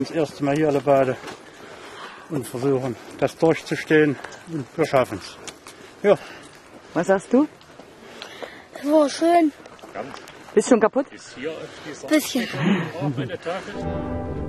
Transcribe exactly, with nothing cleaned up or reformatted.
Das erste Mal hier alle beide und versuchen, das durchzustehen, und wir schaffen es. Ja. Was sagst du? War schön. Bist schon kaputt? Bisschen.